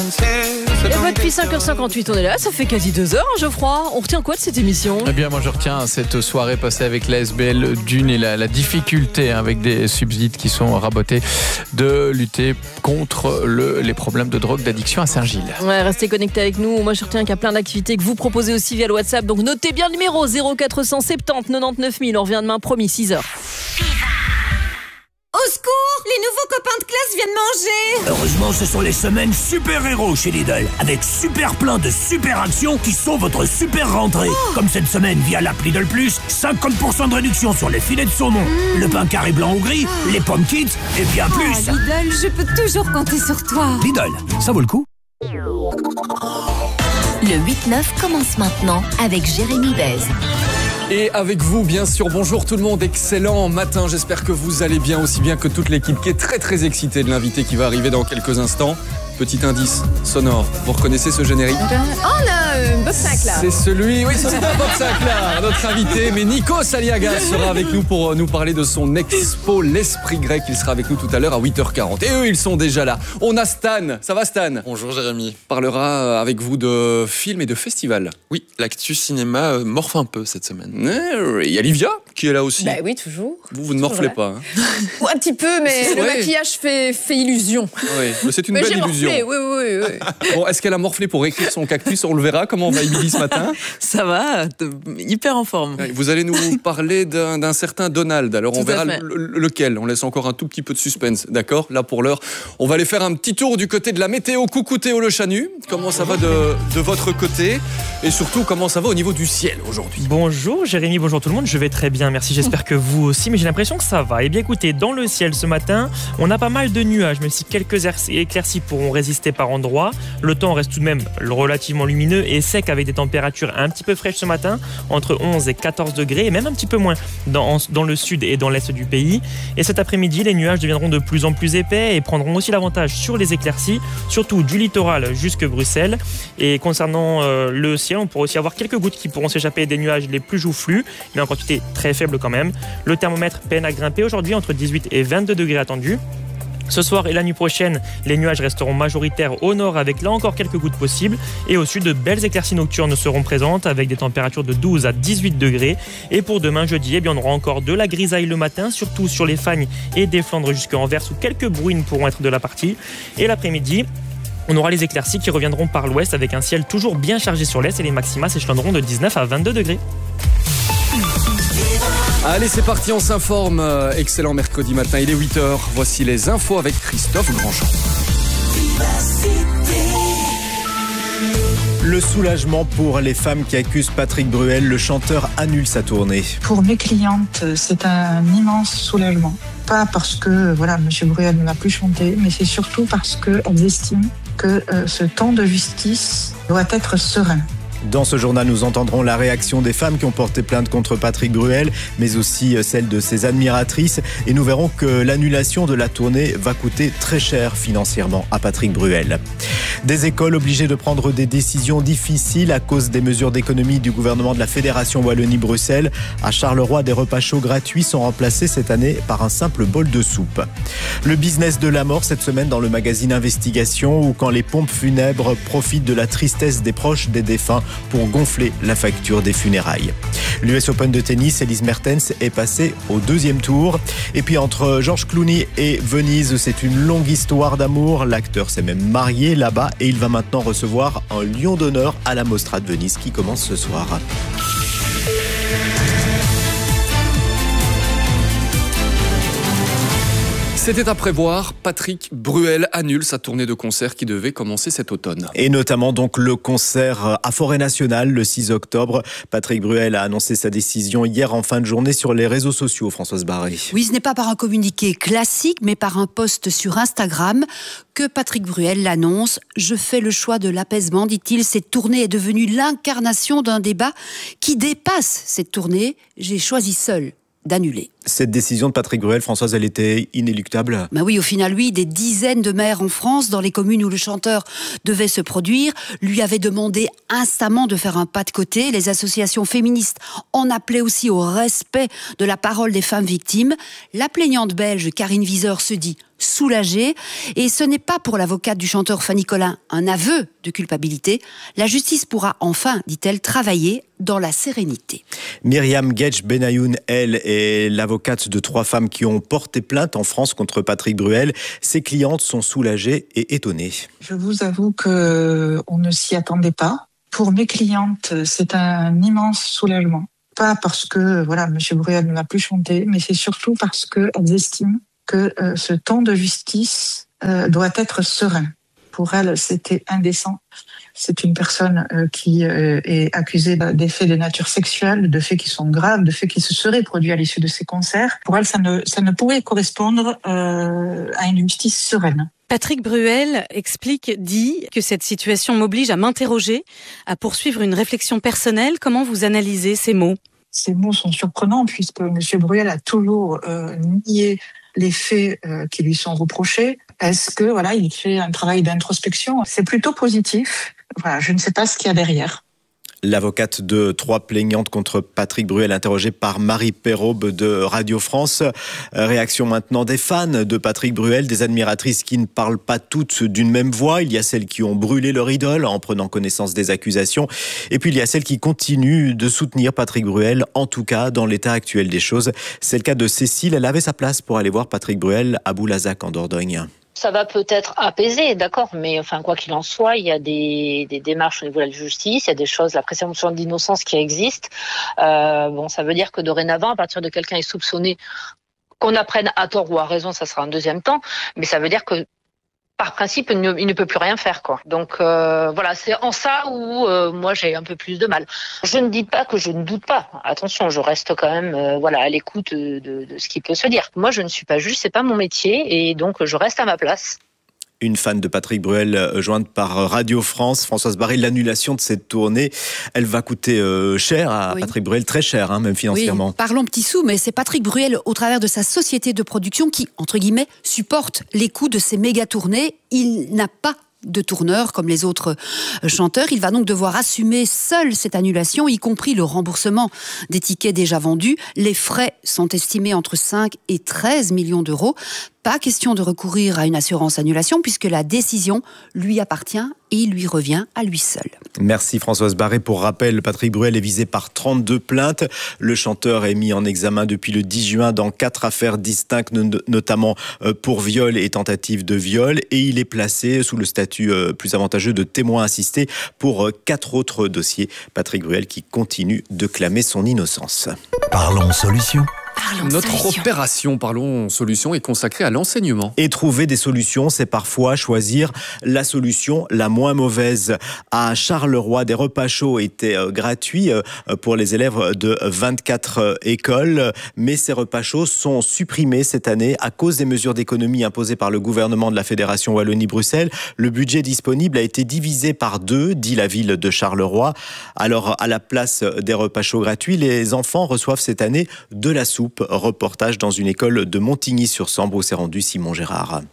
Et bah depuis 5h58 on est là, ça fait quasi 2 heures Geoffroy. On retient quoi de cette émission ? Eh bien moi je retiens cette soirée passée avec la SBL Dune et la difficulté avec des subsides qui sont rabotés de lutter contre les problèmes de drogue, d'addiction à Saint-Gilles. Ouais, restez connectés avec nous. Moi je retiens qu'il y a plein d'activités que vous proposez aussi via le WhatsApp. Donc notez bien le numéro 0470 99 000. On revient demain, promis, 6h. Au secours, les nouveaux copains de classe viennent manger. Heureusement, ce sont les semaines super-héros chez Lidl, avec super plein de super actions qui sont votre super rentrée. Comme cette semaine via l'app Lidl Plus, 50% de réduction sur les filets de saumon, le pain carré blanc ou gris, les pommes kids et bien plus. Lidl, je peux toujours compter sur toi. Lidl, ça vaut le coup. Le 8-9 commence maintenant avec Jérémy Bez. Et avec vous, bien sûr, bonjour tout le monde, excellent matin, j'espère que vous allez bien, aussi bien que toute l'équipe qui est très très excitée de l'invité qui va arriver dans quelques instants. Petit indice sonore, vous reconnaissez ce générique ? Oh, on a Bob Sinclair. C'est celui, oui, c'est pas Bob Sinclair, notre invité, mais Nikos Aliagas sera avec nous pour nous parler de son expo L'Esprit Grec. Il sera avec nous tout à l'heure à 8h40. Et eux, ils sont déjà là. On a Stan, ça va Stan ? Bonjour Jérémy. On parlera avec vous de films et de festivals. Oui, l'actu cinéma morfe un peu cette semaine. Il y a Livia qui est là aussi. Bah oui, toujours. Vous ne morflez pas. Hein. Ou un petit peu, mais le Ouais. maquillage fait illusion. Oui, mais c'est une Mais belle j'ai illusion. morflé, oui. Bon, est-ce qu'elle a morflé pour écrire son cactus ? On le verra. Comment va Émilie ce matin ? Ça va, hyper en forme. Vous allez nous parler d'un certain Donald. Alors on Tout à verra fait. lequel. On laisse encore un tout petit peu de suspense, d'accord ? Là pour l'heure, on va aller faire un petit tour du côté de la météo. Coucou Théo Le Chanu. Comment ça va de votre côté ? Et surtout, comment ça va au niveau du ciel aujourd'hui ? Bonjour Jérémy, bonjour tout le monde, je vais très bien, merci, j'espère que vous aussi, mais j'ai l'impression que ça va. Eh bien écoutez, dans le ciel ce matin, on a pas mal de nuages, même si quelques éclaircies pourront résister par endroits. Le temps reste tout de même relativement lumineux et sec avec des températures un petit peu fraîches ce matin, entre 11 et 14 degrés, et même un petit peu moins dans le sud et dans l'est du pays. Et cet après-midi, les nuages deviendront de plus en plus épais et prendront aussi l'avantage sur les éclaircies, surtout du littoral jusque Bruxelles. Et concernant le ciel, on pourra aussi avoir quelques gouttes qui pourront s'échapper des nuages les plus joufflus, mais en quantité très faible quand même. Le thermomètre peine à grimper aujourd'hui, entre 18 et 22 degrés attendus. Ce soir et la nuit prochaine, les nuages resteront majoritaires au nord avec là encore quelques gouttes possibles. Et au sud, de belles éclaircies nocturnes seront présentes avec des températures de 12 à 18 degrés. Et pour demain jeudi, on aura encore de la grisaille le matin, surtout sur les Fagnes et des Flandres jusqu'à Anvers où quelques bruines pourront être de la partie. Et l'après-midi, on aura les éclaircies qui reviendront par l'ouest avec un ciel toujours bien chargé sur l'est et les maxima s'échelonneront de 19 à 22 degrés. Allez, c'est parti, on s'informe. Excellent mercredi matin, il est 8h. Voici les infos avec Christophe Grandchamp. Le soulagement pour les femmes qui accusent Patrick Bruel, le chanteur annule sa tournée. Pour mes clientes, c'est un immense soulagement. Pas parce que M. Bruel ne va plus chanter, mais c'est surtout parce qu'elles estiment que ce temps de justice doit être serein. Dans ce journal, nous entendrons la réaction des femmes qui ont porté plainte contre Patrick Bruel, mais aussi celle de ses admiratrices. Et nous verrons que l'annulation de la tournée va coûter très cher financièrement à Patrick Bruel. Des écoles obligées de prendre des décisions difficiles à cause des mesures d'économie du gouvernement de la Fédération Wallonie-Bruxelles. À Charleroi, des repas chauds gratuits sont remplacés cette année par un simple bol de soupe. Le business de la mort cette semaine dans le magazine Investigation, où quand les pompes funèbres profitent de la tristesse des proches des défunts pour gonfler la facture des funérailles. L'US Open de tennis, Elise Mertens est passée au 2e tour. Et puis entre George Clooney et Venise, c'est une longue histoire d'amour. L'acteur s'est même marié là-bas et il va maintenant recevoir un lion d'honneur à la Mostra de Venise qui commence ce soir. C'était à prévoir, Patrick Bruel annule sa tournée de concerts qui devait commencer cet automne. Et notamment donc le concert à Forêt Nationale le 6 octobre. Patrick Bruel a annoncé sa décision hier en fin de journée sur les réseaux sociaux, Françoise Barré. Oui, ce n'est pas par un communiqué classique, mais par un post sur Instagram que Patrick Bruel l'annonce. Je fais le choix de l'apaisement, dit-il. Cette tournée est devenue l'incarnation d'un débat qui dépasse cette tournée. J'ai choisi seul d'annuler. Cette décision de Patrick Bruel, Françoise, elle était inéluctable. Bah oui, au final, lui, des dizaines de maires en France, dans les communes où le chanteur devait se produire, lui avaient demandé instamment de faire un pas de côté. Les associations féministes en appelaient aussi au respect de la parole des femmes victimes. La plaignante belge Karine Wieser se dit soulagée. Et ce n'est pas pour l'avocate du chanteur Fanny Collin un aveu de culpabilité. La justice pourra enfin, dit-elle, travailler dans la sérénité. Myriam Gedj Benayoun, elle, est l'avocate de 3 femmes qui ont porté plainte en France contre Patrick Bruel. Ses clientes sont soulagées et étonnées. Je vous avoue qu'on ne s'y attendait pas. Pour mes clientes, c'est un immense soulagement. Pas parce que Monsieur Bruel ne va plus chanter, mais c'est surtout parce qu'elles estiment que ce temps de justice doit être serein. Pour elles, c'était indécent. C'est une personne qui est accusée des faits de nature sexuelle, de faits qui sont graves, de faits qui se seraient produits à l'issue de ces concerts. Pour elles, ça ne pourrait correspondre à une justice sereine. Patrick Bruel dit que cette situation m'oblige à m'interroger, à poursuivre une réflexion personnelle. Comment vous analysez ces mots ? Ces mots sont surprenants puisque M. Bruel a toujours nié les faits qui lui sont reprochés. Est-ce que il fait un travail d'introspection ? C'est plutôt positif. Je ne sais pas ce qu'il y a derrière. L'avocate de 3 plaignantes contre Patrick Bruel, interrogée par Marie Perraube de Radio France. Réaction maintenant des fans de Patrick Bruel, des admiratrices qui ne parlent pas toutes d'une même voix. Il y a celles qui ont brûlé leur idole en prenant connaissance des accusations. Et puis il y a celles qui continuent de soutenir Patrick Bruel, en tout cas dans l'état actuel des choses. C'est le cas de Cécile. Elle avait sa place pour aller voir Patrick Bruel à Boulazac en Dordogne. Ça va peut-être apaiser, d'accord, mais quoi qu'il en soit, il y a des démarches au niveau de la justice, il y a des choses, la présomption d'innocence qui existe. Ça veut dire que dorénavant, à partir de quelqu'un est soupçonné, qu'on apprenne à tort ou à raison, ça sera un deuxième temps, mais ça veut dire que par principe, il ne peut plus rien faire, quoi. Donc c'est en ça où moi j'ai un peu plus de mal. Je ne dis pas que je ne doute pas. Attention, je reste quand même à l'écoute de ce qui peut se dire. Moi, je ne suis pas juge, c'est pas mon métier, et donc je reste à ma place. Une fan de Patrick Bruel jointe par Radio France, Françoise Barré, l'annulation de cette tournée, elle va coûter cher à Patrick Bruel, très cher, même financièrement. Oui, parlons petits sous, mais c'est Patrick Bruel, au travers de sa société de production, qui, entre guillemets, supporte les coûts de ces méga tournées. Il n'a pas de tourneur comme les autres chanteurs. Il va donc devoir assumer seul cette annulation, y compris le remboursement des tickets déjà vendus. Les frais sont estimés entre 5 et 13 millions d'euros. Pas question de recourir à une assurance annulation puisque la décision lui appartient et il lui revient à lui seul. Merci Françoise Barré. Pour rappel, Patrick Bruel est visé par 32 plaintes. Le chanteur est mis en examen depuis le 10 juin dans 4 affaires distinctes, notamment pour viol et tentative de viol. Et il est placé sous le statut plus avantageux de témoin assisté pour 4 autres dossiers. Patrick Bruel qui continue de clamer son innocence. Parlons solution. Notre opération Parlons Solutions est consacrée à l'enseignement. Et trouver des solutions, c'est parfois choisir la solution la moins mauvaise. À Charleroi, des repas chauds étaient gratuits pour les élèves de 24 écoles. Mais ces repas chauds sont supprimés cette année à cause des mesures d'économie imposées par le gouvernement de la Fédération Wallonie-Bruxelles. Le budget disponible a été divisé par 2, dit la ville de Charleroi. Alors, à la place des repas chauds gratuits, les enfants reçoivent cette année de la soupe. Reportage dans une école de Montigny-sur-Sambre où s'est rendu Simon Gérard.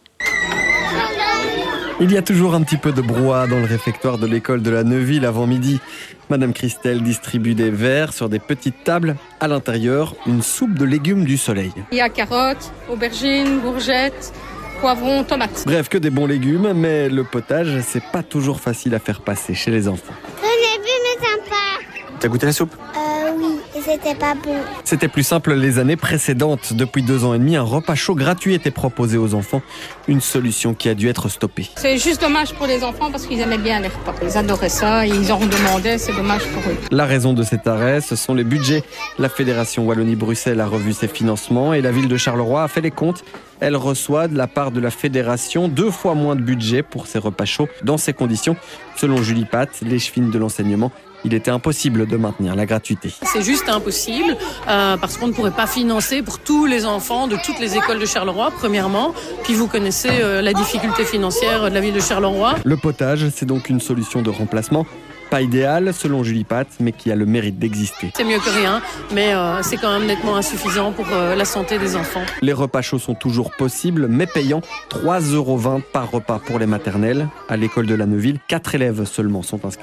Il y a toujours un petit peu de brouhaha dans le réfectoire de l'école de la Neuville avant midi. Madame Christelle distribue des verres sur des petites tables. À l'intérieur, une soupe de légumes du soleil. Il y a carottes, aubergines, courgettes, poivrons, tomates. Bref, que des bons légumes, mais le potage, c'est pas toujours facile à faire passer chez les enfants. J'en ai vu, mais sympa. T'as goûté la soupe ? Oui, et c'était pas bon. C'était plus simple les années précédentes. Depuis 2 ans et demi, un repas chaud gratuit était proposé aux enfants. Une solution qui a dû être stoppée. C'est juste dommage pour les enfants parce qu'ils aimaient bien les repas. Ils adoraient ça, ils en demandaient, c'est dommage pour eux. La raison de cet arrêt, ce sont les budgets. La Fédération Wallonie-Bruxelles a revu ses financements et la ville de Charleroi a fait les comptes. Elle reçoit de la part de la Fédération 2 fois moins de budget pour ses repas chauds. Dans ces conditions, selon Julie Pat, l'échevine de l'enseignement, il était impossible de maintenir la gratuité. C'est juste impossible parce qu'on ne pourrait pas financer pour tous les enfants de toutes les écoles de Charleroi, premièrement. Puis vous connaissez la difficulté financière de la ville de Charleroi. Le potage, c'est donc une solution de remplacement. Pas idéal selon Julie Pat, mais qui a le mérite d'exister. C'est mieux que rien, mais c'est quand même nettement insuffisant pour la santé des enfants. Les repas chauds sont toujours possibles, mais payants. 3,20 € par repas pour les maternelles. À l'école de la Neuville, 4 élèves seulement sont inscrits.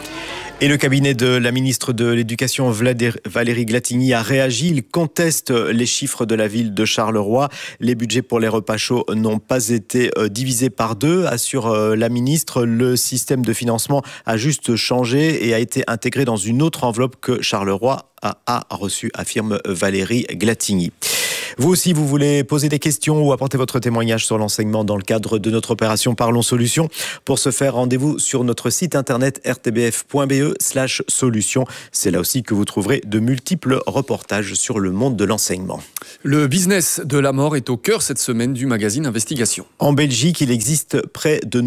Et le cabinet de la ministre de l'Éducation, Valérie Glatigny, a réagi. Il conteste les chiffres de la ville de Charleroi. Les budgets pour les repas chauds n'ont pas été divisés par deux, assure la ministre. Le système de financement a juste changé et a été intégré dans une autre enveloppe que Charleroi a reçue, affirme Valérie Glatigny. Vous aussi, vous voulez poser des questions ou apporter votre témoignage sur l'enseignement dans le cadre de notre opération Parlons Solutions. Pour ce faire, rendez-vous sur notre site internet rtbf.be/solutions. C'est là aussi que vous trouverez de multiples reportages sur le monde de l'enseignement. Le business de la mort est au cœur cette semaine du magazine Investigation. En Belgique, il existe près de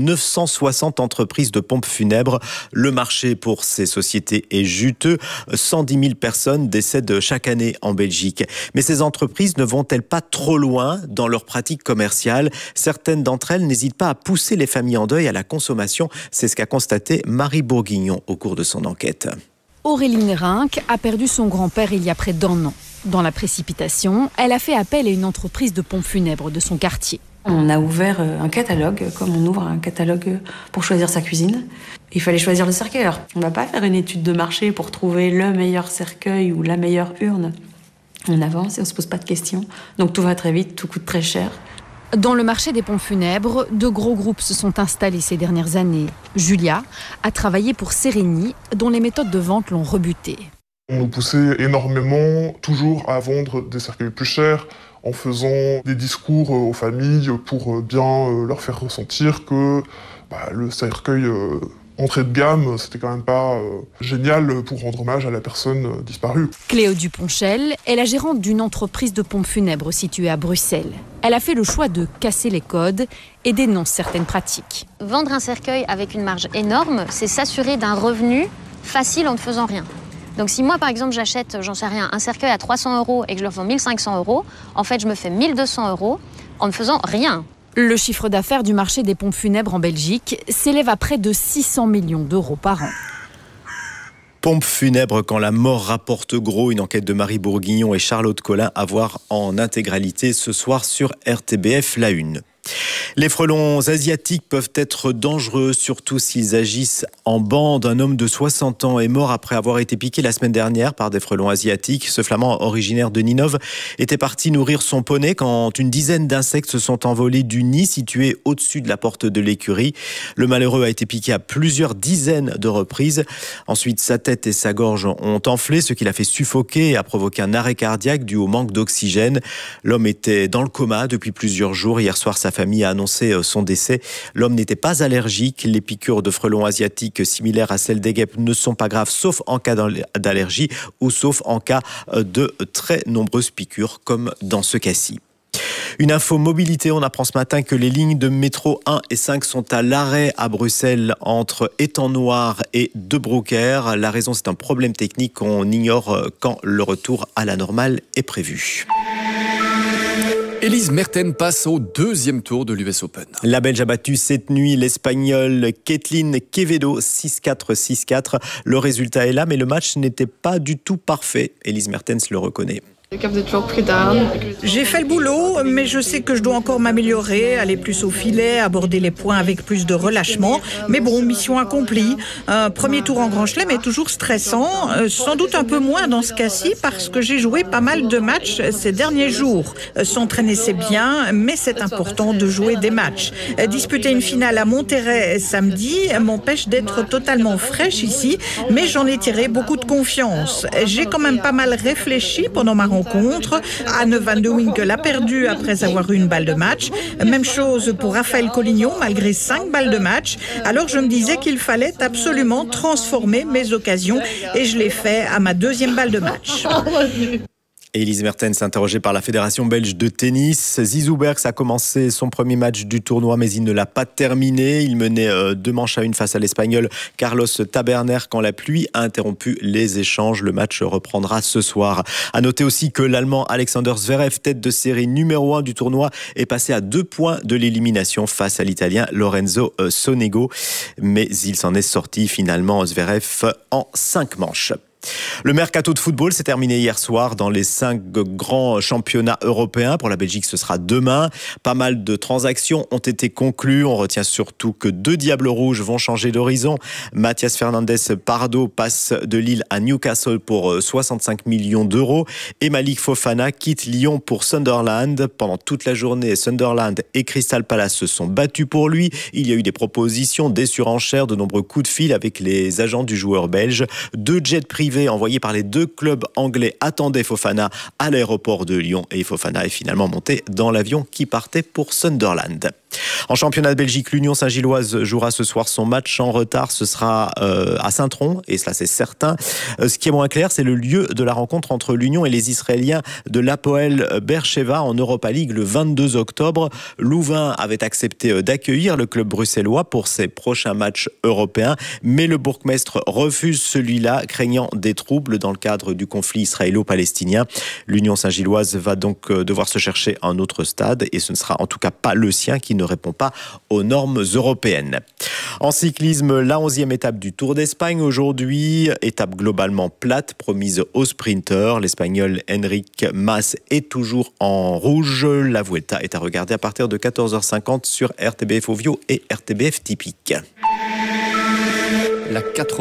960 entreprises de pompes funèbres. Le marché pour ces sociétés est juteux. 110 000 personnes décèdent chaque année en Belgique. Mais ces entreprises ne vont-elles pas trop loin dans leur pratique commerciale ? Certaines d'entre elles n'hésitent pas à pousser les familles en deuil à la consommation. C'est ce qu'a constaté Marie Bourguignon au cours de son enquête. Auréline Rinck a perdu son grand-père il y a près d'1 an. Dans la précipitation, elle a fait appel à une entreprise de pompes funèbres de son quartier. On a ouvert un catalogue, comme on ouvre un catalogue pour choisir sa cuisine. Il fallait choisir le cercueil. On ne va pas faire une étude de marché pour trouver le meilleur cercueil ou la meilleure urne. On avance et on ne se pose pas de questions. Donc tout va très vite, tout coûte très cher. Dans le marché des pompes funèbres, de gros groupes se sont installés ces dernières années. Julia a travaillé pour Sereni, dont les méthodes de vente l'ont rebutée. On nous poussait énormément, toujours à vendre des cercueils plus chers, en faisant des discours aux familles pour bien leur faire ressentir que le cercueil entrée de gamme, c'était quand même pas génial pour rendre hommage à la personne disparue. Cléo Duponchel est la gérante d'une entreprise de pompes funèbres située à Bruxelles. Elle a fait le choix de casser les codes et dénonce certaines pratiques. Vendre un cercueil avec une marge énorme, c'est s'assurer d'un revenu facile en ne faisant rien. Donc si moi, par exemple, j'achète, j'en sais rien, un cercueil à 300 € et que je le vends 1 500 €, en fait, je me fais 1 200 € en ne faisant rien. Le chiffre d'affaires du marché des pompes funèbres en Belgique s'élève à près de 600 millions d'euros par an. Pompes funèbres quand la mort rapporte gros, une enquête de Marie Bourguignon et Charlotte Collin à voir en intégralité ce soir sur RTBF La Une. Les frelons asiatiques peuvent être dangereux, surtout s'ils agissent en bande. Un homme de 60 ans est mort après avoir été piqué la semaine dernière par des frelons asiatiques. Ce flamand originaire de Ninove était parti nourrir son poney quand une dizaine d'insectes se sont envolés du nid situé au-dessus de la porte de l'écurie. Le malheureux a été piqué à plusieurs dizaines de reprises. Ensuite, sa tête et sa gorge ont enflé, ce qui l'a fait suffoquer et a provoqué un arrêt cardiaque dû au manque d'oxygène. L'homme était dans le coma depuis plusieurs jours. Hier soir, sa famille a annoncé son décès. L'homme n'était pas allergique. Les piqûres de frelons asiatiques similaires à celles des guêpes ne sont pas graves, sauf en cas d'allergie ou sauf en cas de très nombreuses piqûres, comme dans ce cas-ci. Une info mobilité, on apprend ce matin que les lignes de métro 1 et 5 sont à l'arrêt à Bruxelles entre Étang-Noir et De Broecker. La raison, c'est un problème technique. On ignore quand le retour à la normale est prévu. Elise Mertens passe au 2e tour de l'US Open. La Belge a battu cette nuit l'Espagnole Kathleen Quevedo 6-4, 6-4. Le résultat est là, mais le match n'était pas du tout parfait. Elise Mertens le reconnaît. J'ai fait le boulot, mais je sais que je dois encore m'améliorer, aller plus au filet, aborder les points avec plus de relâchement. Mais bon, mission accomplie. Un premier tour en Grand Chelem est toujours stressant, sans doute un peu moins dans ce cas-ci parce que j'ai joué pas mal de matchs ces derniers jours. S'entraîner c'est bien, mais c'est important de jouer des matchs. Disputer une finale à Monterrey samedi m'empêche d'être totalement fraîche ici, mais j'en ai tiré beaucoup de confiance. J'ai quand même pas mal réfléchi pendant ma rencontre. Anne van de Winkel a perdu après avoir eu une balle de match. Même chose pour Raphaël Collignon, malgré 5 balles de match. Alors je me disais qu'il fallait absolument transformer mes occasions et je l'ai fait à ma 2e balle de match. Et Elise Mertens, interrogée par la Fédération belge de tennis. Zizou Bergs a commencé son premier match du tournoi, mais il ne l'a pas terminé. Il menait 2-1 face à l'Espagnol Carlos Taberner quand la pluie a interrompu les échanges. Le match reprendra ce soir. À noter aussi que l'Allemand Alexander Zverev, tête de série numéro 1 du tournoi, est passé à 2 points de l'élimination face à l'Italien Lorenzo Sonego. Mais il s'en est sorti finalement, Zverev, en 5 manches. Le mercato de football s'est terminé hier soir dans les 5 grands championnats européens. Pour la Belgique, ce sera demain. Pas mal de transactions ont été conclues. On retient surtout que 2 Diables Rouges vont changer d'horizon. Mathias Fernandez Pardo passe de Lille à Newcastle pour 65 millions d'euros. Et Malik Fofana quitte Lyon pour Sunderland. Pendant toute la journée, Sunderland et Crystal Palace se sont battus pour lui. Il y a eu des propositions, des surenchères, de nombreux coups de fil avec les agents du joueur belge. 2 jets privés envoyé par les 2 clubs anglais attendait Fofana à l'aéroport de Lyon et Fofana est finalement monté dans l'avion qui partait pour Sunderland. En championnat de Belgique, l'Union Saint-Gilloise jouera ce soir son match en retard. Ce sera à Saint-Tron, et cela c'est certain. Ce qui est moins clair, c'est le lieu de la rencontre entre l'Union et les Israéliens de l'Hapoel Beersheva en Europa League le 22 octobre. Louvain avait accepté d'accueillir le club bruxellois pour ses prochains matchs européens, mais le bourgmestre refuse celui-là, craignant des troubles dans le cadre du conflit israélo-palestinien. L'Union Saint-Gilloise va donc devoir se chercher un autre stade, et ce ne sera en tout cas pas le sien qui ne répond pas aux normes européennes. En cyclisme, la 11e étape du Tour d'Espagne aujourd'hui, étape globalement plate, promise aux sprinteurs. L'Espagnol Enric Mas est toujours en rouge. La Vuelta est à regarder à partir de 14h50 sur RTBF Ovio et RTBF Typique. La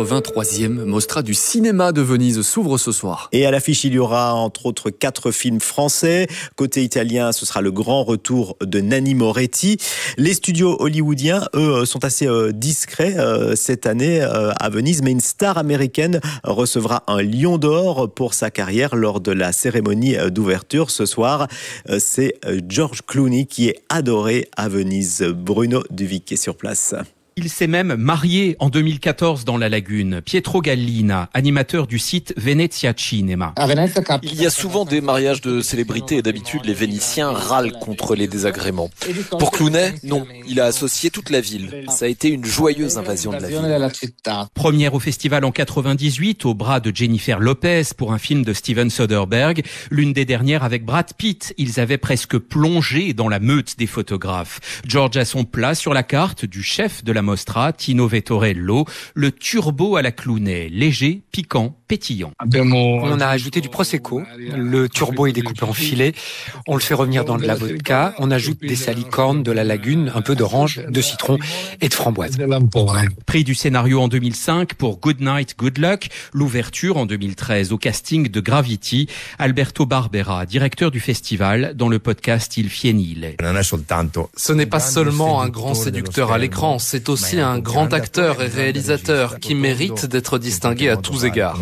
83e Mostra du cinéma de Venise s'ouvre ce soir. Et à l'affiche, il y aura entre autres 4 films français. Côté italien, ce sera le grand retour de Nanni Moretti. Les studios hollywoodiens, eux, sont assez discrets cette année à Venise, mais une star américaine recevra un Lion d'Or pour sa carrière lors de la cérémonie d'ouverture ce soir. C'est George Clooney qui est adoré à Venise. Bruno Duvic est sur place. Il s'est même marié en 2014 dans la lagune. Pietro Gallina, animateur du site Venezia Cinema. Il y a souvent des mariages de célébrités et d'habitude les Vénitiens râlent contre les désagréments. Pour Clooney, non. Il a associé toute la ville. Ça a été une joyeuse invasion de la ville. Première au festival en 98 au bras de Jennifer Lopez pour un film de Steven Soderbergh. L'une des dernières avec Brad Pitt. Ils avaient presque plongé dans la meute des photographes. George a son plat sur la carte du chef de la Mostra, Tino Vettorello, le turbo à la Clooney, léger, piquant, pétillant. On a ajouté du prosecco, le turbo est découpé en filets, on le fait revenir dans de la vodka, on ajoute des salicornes, de la lagune, un peu d'orange, de citron et de framboise. Prix du scénario en 2005 pour Good Night, Good Luck, l'ouverture en 2013 au casting de Gravity, Alberto Barbera, directeur du festival, dans le podcast Il Fienile. Ce n'est pas seulement un grand séducteur à l'écran, c'est aussi un grand acteur et réalisateur qui mérite d'être distingué à tous égards.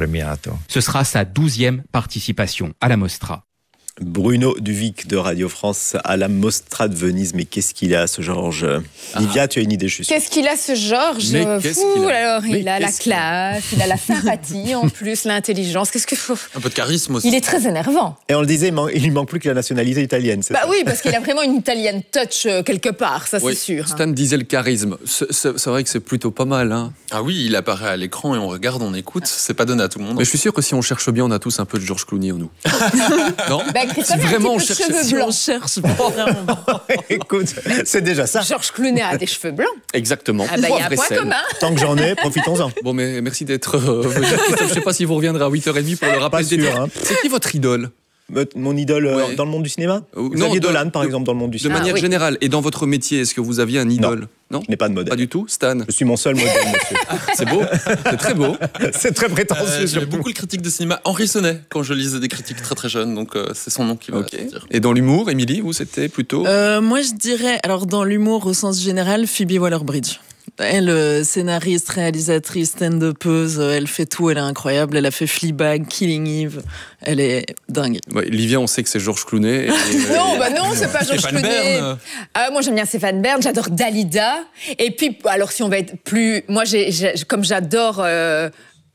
Ce sera sa 12e participation à la Mostra. Bruno Duvic de Radio France à la Mostra de Venise. Mais qu'est-ce qu'il a, ce Georges? Livia, tu as une idée, je suis sûr. Qu'est-ce qu'il a, ce Georges? Alors, il a la classe, il a la sympathie, en plus, l'intelligence. Qu'est-ce que faut? Un peu de charisme aussi. Il est très énervant. Et on le disait, il lui manque plus que la nationalité italienne. Bah oui, parce qu'il a vraiment une Italian touch quelque part, ça c'est sûr. Stan disait le charisme. C'est vrai que c'est plutôt pas mal. Hein. Ah oui, il apparaît à l'écran et on regarde, on écoute. C'est pas donné à tout le monde. Mais je suis sûr que si on cherche bien, on a tous un peu de George Clooney en nous. Non? Si vraiment on cherche, blancs. On cherche vraiment. Écoute, c'est déjà ça. George Clooney a des cheveux blancs. Exactement. Ah bah, il y a un point commun. Tant que j'en ai, profitons-en. Bon, mais merci d'être venu. Christophe, je sais pas si vous reviendrez à 8h30 pour le rappel des titres. C'est qui votre idole? Mon idole dans le monde du cinéma? Xavier Dolan, par exemple, dans le monde du cinéma. De manière générale. Et dans votre métier, est-ce que vous aviez un idole? Non, je n'ai pas de modèle. Pas du tout, Stan? Je suis mon seul modèle, monsieur. C'est beau, c'est très beau. C'est très prétentieux. J'aimais beaucoup le critique de cinéma Henri Sonnet quand je lisais des critiques très très jeunes, donc c'est son nom qui va sortir. Et dans l'humour, Émilie, vous c'était plutôt Moi je dirais, alors dans l'humour au sens général, Phoebe Waller-Bridge. Elle, scénariste, réalisatrice, stand-upeuse, elle fait tout, elle est incroyable. Elle a fait Fleabag, Killing Eve, elle est dingue. Ouais, Livia, on sait que c'est George Clooney. Non, c'est pas George Clooney. Moi j'aime bien Stéphane Bern, j'adore Dalida. Et puis, alors si on va être plus... Moi, comme j'adore...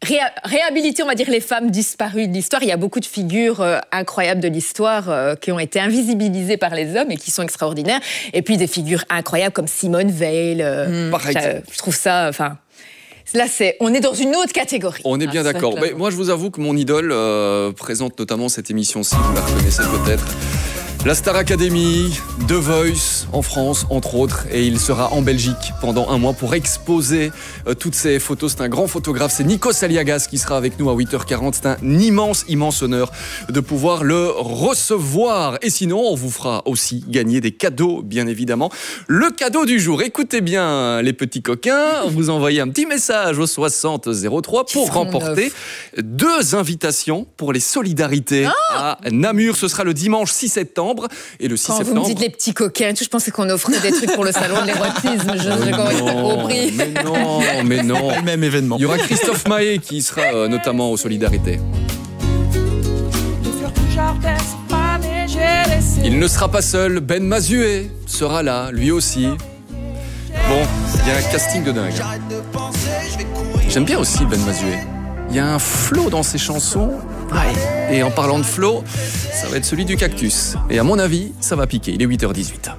réhabiliter, on va dire, les femmes disparues de l'histoire. Il y a beaucoup de figures incroyables de l'histoire qui ont été invisibilisées par les hommes et qui sont extraordinaires. Et puis des figures incroyables comme Simone Veil. Je trouve ça... Là, on est dans une autre catégorie. On est bien d'accord. Mais moi, je vous avoue que mon idole présente notamment cette émission-ci, vous la reconnaissez peut-être. La Star Academy, The Voice en France, entre autres, et il sera en Belgique pendant un mois pour exposer toutes ces photos. C'est un grand photographe, c'est Nikos Aliagas qui sera avec nous à 8h40. C'est un immense honneur de pouvoir le recevoir. Et sinon, on vous fera aussi gagner des cadeaux, bien évidemment. Le cadeau du jour, écoutez bien les petits coquins, vous envoyez un petit message au 6003 pour remporter 2 invitations pour les solidarités à Namur. Ce sera le dimanche 6 septembre. Et le 6 Quand septembre... vous me dites les petits coquins, je pensais qu'on offrait des trucs pour le salon de l'érotisme. Je n'ai pas compris. Mais non. Le même événement. Il y aura Christophe Maé qui sera notamment aux Solidarités. Il ne sera pas seul. Ben Mazué sera là, lui aussi. Bon, il y a un casting de dingue. J'aime bien aussi Ben Mazué. Il y a un flow dans ses chansons. Et en parlant de flow, ça va être celui du Cactus. Et à mon avis, ça va piquer. Il est 8h18.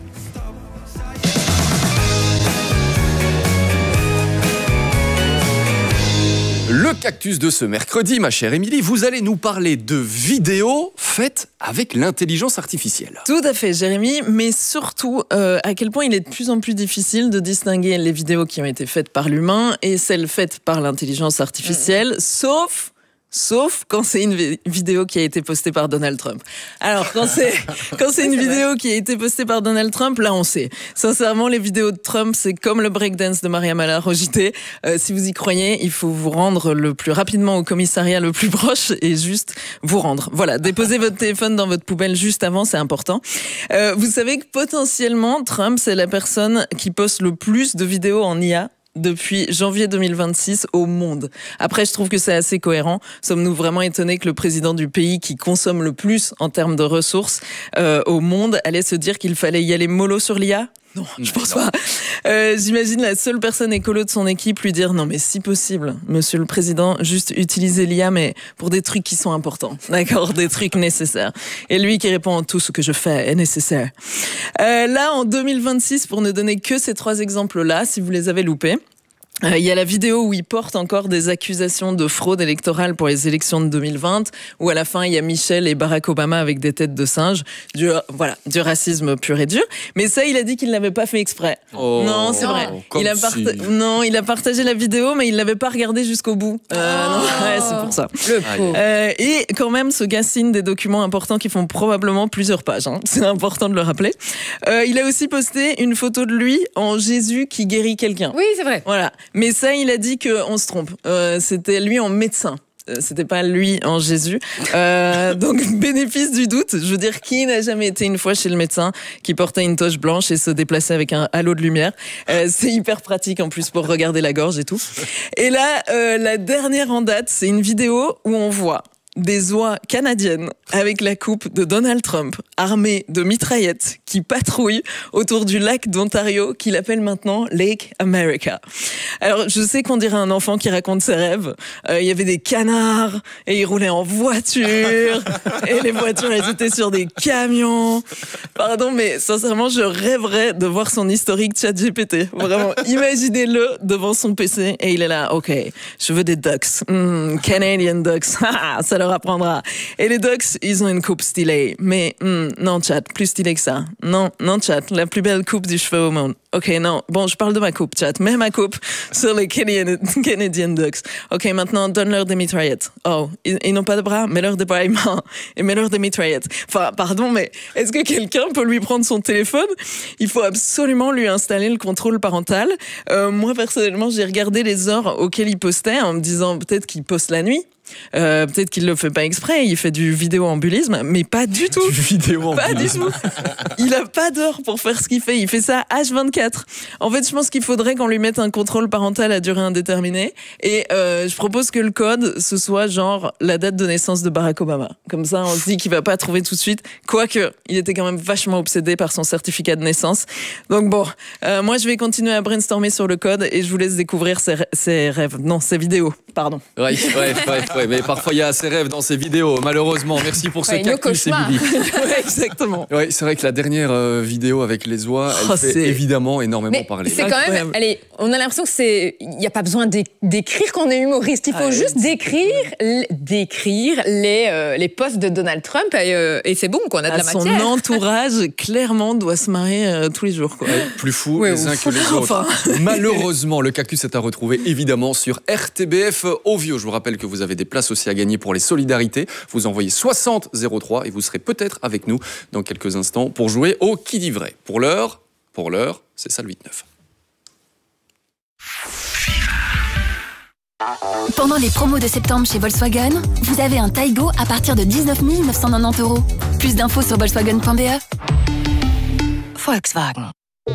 Le Cactus de ce mercredi, ma chère Émilie, vous allez nous parler de vidéos faites avec l'intelligence artificielle. Tout à fait, Jérémy, mais surtout à quel point il est de plus en plus difficile de distinguer les vidéos qui ont été faites par l'humain et celles faites par l'intelligence artificielle, sauf quand c'est une vidéo qui a été postée par Donald Trump. Alors, quand c'est une vidéo qui a été postée par Donald Trump, là, on sait. Sincèrement, les vidéos de Trump, c'est comme le breakdance de Maria Mallar au JT. Si vous y croyez, il faut vous rendre le plus rapidement au commissariat le plus proche et juste vous rendre. Voilà, déposez votre téléphone dans votre poubelle juste avant, c'est important. Vous savez que potentiellement, Trump, c'est la personne qui poste le plus de vidéos en IA depuis janvier 2026 au monde. Après, je trouve que c'est assez cohérent. Sommes-nous vraiment étonnés que le président du pays qui consomme le plus en termes de ressources au monde allait se dire qu'il fallait y aller mollo sur l'IA ? Non, je pense pas. J'imagine la seule personne écolo de son équipe lui dire non mais si possible, monsieur le président, juste utilisez l'IA mais pour des trucs qui sont importants, d'accord, des trucs nécessaires. Et lui qui répond tout ce que je fais est nécessaire. Là en 2026, pour ne donner que ces 3 exemples-là, si vous les avez loupés, il y a la vidéo où il porte encore des accusations de fraude électorale pour les élections de 2020, où à la fin il y a Michel et Barack Obama avec des têtes de singes, du racisme pur et dur. Mais ça, il a dit qu'il l'avait pas fait exprès. Non, c'est vrai. Il a partagé la vidéo, mais il l'avait pas regardée jusqu'au bout. C'est pour ça. Et quand même, ce gars signe des documents importants qui font probablement plusieurs pages. C'est important de le rappeler. Il a aussi posté une photo de lui en Jésus qui guérit quelqu'un. Oui, c'est vrai. Voilà. Mais ça, il a dit qu'on se trompe. C'était lui en médecin. C'était pas lui en Jésus. Donc, bénéfice du doute. Je veux dire, qui n'a jamais été une fois chez le médecin qui portait une toche blanche et se déplaçait avec un halo de lumière. C'est hyper pratique en plus pour regarder la gorge et tout. Et là, la dernière en date, c'est une vidéo où on voit des oies canadiennes avec la coupe de Donald Trump, armées de mitraillettes, qui patrouillent autour du lac d'Ontario, qu'il appelle maintenant Lake America. Alors, je sais qu'on dirait un enfant qui raconte ses rêves. Il y avait des canards, et ils roulaient en voiture, et les voitures, elles étaient sur des camions. Pardon, mais sincèrement, je rêverais de voir son historique ChatGPT. Vraiment, imaginez-le devant son PC, et il est là, ok, je veux des ducks. Canadian ducks. Ça leur apprendra. Et les ducks, ils ont une coupe stylée. Mais non, chat, plus stylée que ça. Non, chat, la plus belle coupe du cheveu au monde. Ok, non, bon, je parle de ma coupe, chat. Mets ma coupe sur les Canadian ducks. Ok, maintenant, donne-leur des mitraillettes. Oh, ils n'ont pas de bras? Mets-leur des bras et mets-leur des mitraillettes. Enfin, pardon, mais est-ce que quelqu'un peut lui prendre son téléphone? Il faut absolument lui installer le contrôle parental. Moi, personnellement, j'ai regardé les heures auxquelles il postait en me disant peut-être qu'il poste la nuit. Peut-être qu'il le fait pas exprès, il fait du vidéo-ambulisme, mais pas du tout. Du vidéo-ambulisme. Pas du tout. Il a pas d'heure pour faire ce qu'il fait. Il fait ça H24. En fait, je pense qu'il faudrait qu'on lui mette un contrôle parental à durée indéterminée. Et je propose que le code, ce soit genre la date de naissance de Barack Obama. Comme ça, on se dit qu'il va pas trouver tout de suite. Quoique, il était quand même vachement obsédé par son certificat de naissance. Donc bon, moi, je vais continuer à brainstormer sur le code et je vous laisse découvrir ses rêves. Non, ses vidéos. Pardon. Ouais, mais parfois il y a ses rêves dans ses vidéos, malheureusement. Merci pour ce cactus, Bibi. Ouais, exactement. Ouais, c'est vrai que la dernière vidéo avec les oies, elle fait évidemment énormément parler. C'est quand même, on a l'impression que il n'y a pas besoin d'écrire qu'on est humoriste. Il faut juste décrire les posts de Donald Trump et c'est bon, qu'on a de la matière. Son entourage, clairement, doit se marrer tous les jours. Quoi. Plus fous les uns que les autres. Malheureusement, le cactus est à retrouver évidemment sur RTBF Ovio. Je vous rappelle que vous avez des places aussi à gagner pour les solidarités. Vous envoyez 60 03 et vous serez peut-être avec nous dans quelques instants pour jouer au Qui dit vrai. Pour l'heure, c'est ça le 8-9. Pendant les promos de septembre chez Volkswagen, vous avez un Taigo à partir de 19 990 €. Plus d'infos sur volkswagen.be. Volkswagen.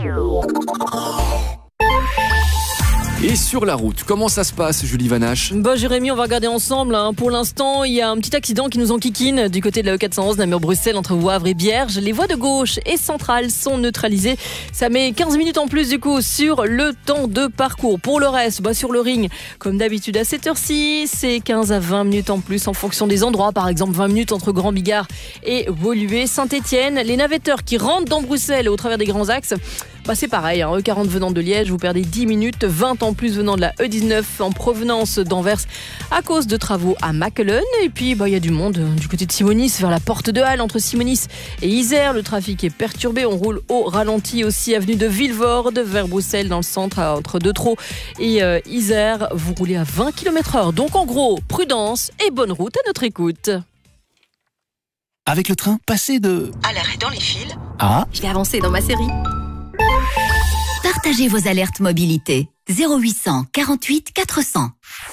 Et sur la route, comment ça se passe, Julie Vanache ? Jérémy, on va regarder ensemble. Pour l'instant, il y a un petit accident qui nous enquiquine du côté de la E411, Namur-Bruxelles, entre Wavre et Bierge. Les voies de gauche et centrales sont neutralisées. Ça met 15 minutes en plus, du coup, sur le temps de parcours. Pour le reste, sur le ring, comme d'habitude à cette heure-ci, c'est 15 à 20 minutes en plus en fonction des endroits. Par exemple, 20 minutes entre Grand Bigard et Woluwe, Saint-Étienne. Les navetteurs qui rentrent dans Bruxelles au travers des grands axes, c'est pareil, E40 venant de Liège, vous perdez 10 minutes, 20 en plus venant de la E19 en provenance d'Anvers à cause de travaux à Makelen. Et puis il y a du monde du côté de Simonis vers la porte de Halle entre Simonis et Isère. Le trafic est perturbé, on roule au ralenti aussi avenue de Vilvoorde vers Bruxelles dans le centre entre Deutraux et Isère. Vous roulez à 20 km/h. Donc en gros, prudence et bonne route à notre écoute. Avec le train, passez de... À l'arrêt dans les fils. Ah. Je vais avancer dans ma série. Partagez vos alertes mobilité. 0800 48 400.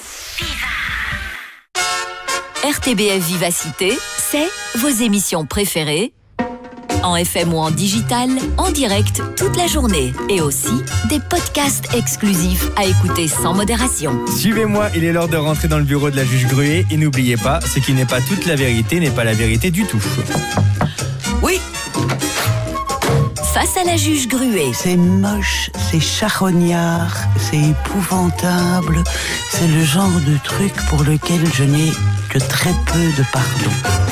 RTBF Vivacité, c'est vos émissions préférées. En FM ou en digital, en direct toute la journée. Et aussi des podcasts exclusifs à écouter sans modération. Suivez-moi, il est l'heure de rentrer dans le bureau de la juge Gruet. Et n'oubliez pas, ce qui n'est pas toute la vérité n'est pas la vérité du tout. Oui. Face à la juge Gruet. C'est moche, c'est charognard, c'est épouvantable. C'est le genre de truc pour lequel je n'ai que très peu de pardon.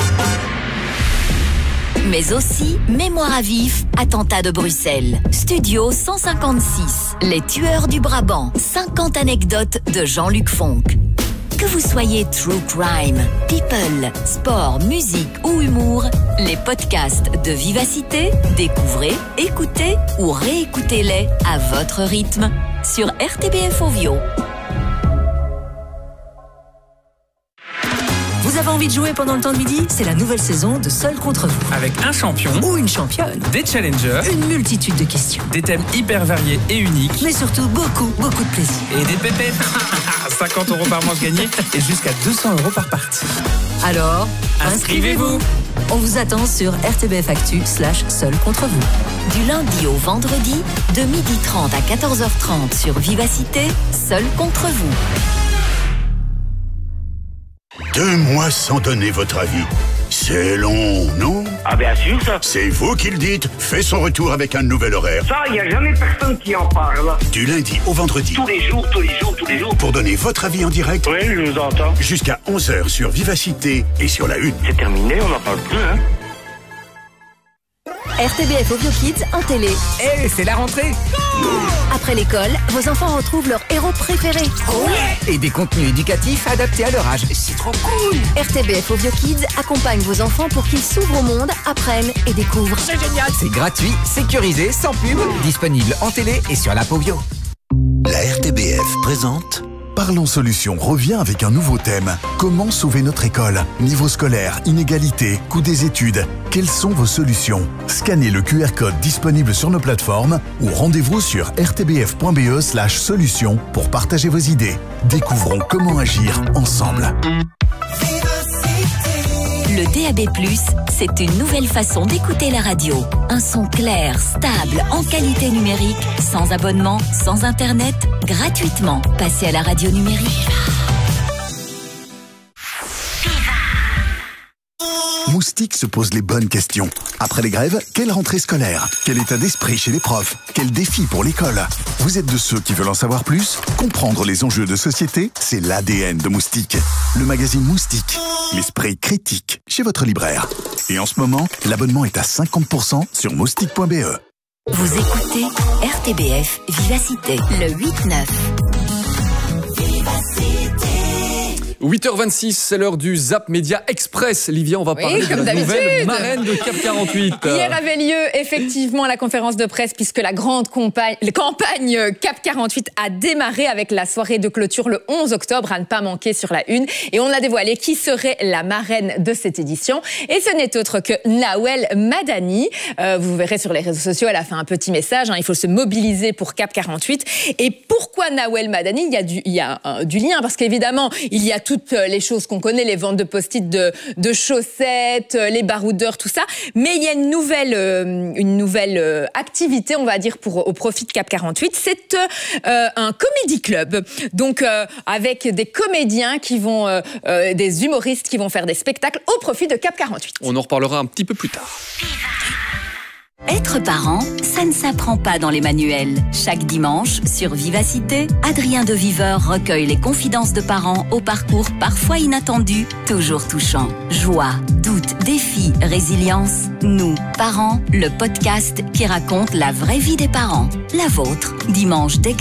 Mais aussi Mémoire à vif, attentat de Bruxelles. Studio 156, Les tueurs du Brabant. 50 anecdotes de Jean-Luc Fonck. Que vous soyez true crime, people, sport, musique ou humour, les podcasts de Vivacité, découvrez, écoutez ou réécoutez-les à votre rythme sur RTBF Ovio. Vous avez envie de jouer pendant le temps de midi ? C'est la nouvelle saison de Seul contre vous. Avec un champion ou une championne, des challengers, une multitude de questions, des thèmes hyper variés et uniques, mais surtout beaucoup de plaisir. Et des pépettes. 50 € par manche gagnée et jusqu'à 200 € par partie. Alors, inscrivez-vous. On vous attend sur RTBF Actu/Seul contre vous. Du lundi au vendredi, de 12h30 à 14h30 sur Vivacité, Seul contre vous. 2 mois sans donner votre avis. C'est long, non? Ah bien sûr, ça. C'est vous qui le dites. Fait son retour avec un nouvel horaire. Ça, il n'y a jamais personne qui en parle. Du lundi au vendredi. Tous les jours. Pour donner votre avis en direct. Oui, je vous entends. Jusqu'à 11h sur Vivacité et sur la 1. C'est terminé, on n'en parle plus, hein. RTBF Ovio Kids en télé. C'est la rentrée. Après l'école, vos enfants retrouvent leur héros préféré. Et des contenus éducatifs adaptés à leur âge. C'est trop cool. RTBF Ovio Kids accompagne vos enfants pour qu'ils s'ouvrent au monde, apprennent et découvrent. C'est génial. C'est gratuit, sécurisé, sans pub, disponible en télé et sur l'app Ovio. La RTBF présente Parlons Solutions revient avec un nouveau thème. Comment sauver notre école? Niveau scolaire, inégalité, coût des études. Quelles sont vos solutions? Scannez le QR code disponible sur nos plateformes ou rendez-vous sur rtbf.be/solutions pour partager vos idées. Découvrons comment agir ensemble. Le DAB+, c'est une nouvelle façon d'écouter la radio. Un son clair, stable, en qualité numérique, sans abonnement, sans internet, gratuitement. Passez à la radio numérique. Moustique se pose les bonnes questions. Après les grèves, quelle rentrée scolaire? Quel état d'esprit chez les profs? Quel défi pour l'école? Vous êtes de ceux qui veulent en savoir plus? Comprendre les enjeux de société, c'est l'ADN de Moustique. Le magazine Moustique, l'esprit critique chez votre libraire. Et en ce moment, l'abonnement est à 50% sur moustique.be. Vous écoutez RTBF Vivacité, le 8-9. 8h26, c'est l'heure du Zap Média Express. Livia, on va parler de la nouvelle marraine de Cap 48. Hier avait lieu effectivement la conférence de presse puisque la grande campagne Cap 48 a démarré avec la soirée de clôture le 11 octobre à ne pas manquer sur la une. Et on a dévoilé qui serait la marraine de cette édition. Et ce n'est autre que Nawel Madani. Vous verrez sur les réseaux sociaux, elle a fait un petit message. Il faut se mobiliser pour Cap 48. Et pourquoi Nawel Madani? Il y a du lien parce qu'évidemment, il y a toutes les choses qu'on connaît, les ventes de post-it de chaussettes, les baroudeurs, tout ça. Mais il y a une nouvelle activité, on va dire, au profit de Cap 48. C'est un comedy club. Donc, avec des comédiens des humoristes qui vont faire des spectacles au profit de Cap 48. On en reparlera un petit peu plus tard. Être parent, ça ne s'apprend pas dans les manuels. Chaque dimanche, sur Vivacité, Adrien de Viveur recueille les confidences de parents au parcours parfois inattendu, toujours touchant. Joie, doute, défi, résilience. Nous, parents, le podcast qui raconte la vraie vie des parents. La vôtre, dimanche dès